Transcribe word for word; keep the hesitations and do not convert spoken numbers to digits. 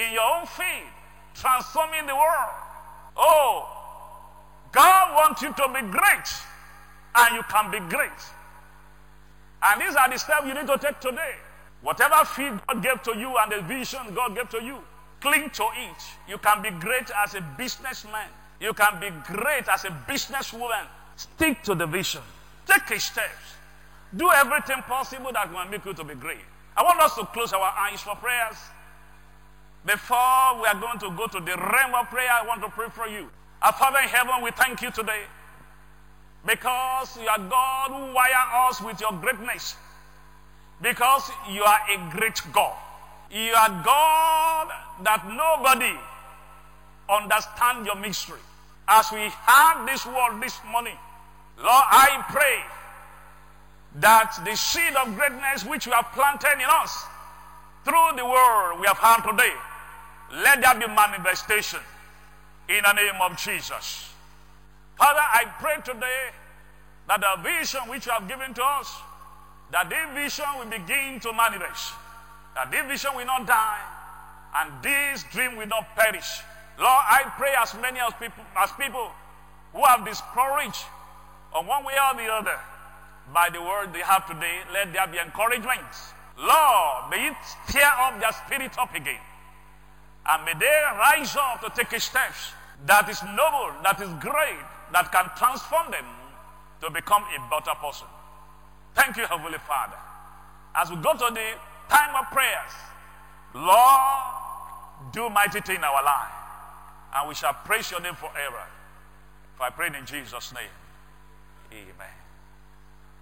in your own field, transforming the world. Oh, God wants you to be great, and you can be great. And these are the steps you need to take today. Whatever field God gave to you and the vision God gave to you, cling to it. You can be great as a businessman. You can be great as a businesswoman. Stick to the vision. Take a steps. Do everything possible that will make you to be great. I want us to close our eyes for prayers. Before we are going to go to the realm of prayer, I want to pray for you. Our Father in heaven, we thank you today because you are God who wire us with your greatness. Because you are a great God. You are God that nobody understands your mystery. As we have this word this morning, Lord, I pray that the seed of greatness which you have planted in us through the word we have had today, let there be manifestation in the name of Jesus. Father, I pray today that the vision which you have given to us, that this vision will begin to manifest, that this vision will not die, and this dream will not perish. Lord, I pray as many as people, as people who have discouraged on one way or the other by the word they have today, let there be encouragement. Lord, may it tear up their spirit up again, and may they rise up to take a step that is noble, that is great, that can transform them to become a better person. Thank you, Heavenly Father. As we go to the time of prayers, Lord, do mighty thing in our life, and we shall praise your name forever. For I pray in Jesus' name. Amen.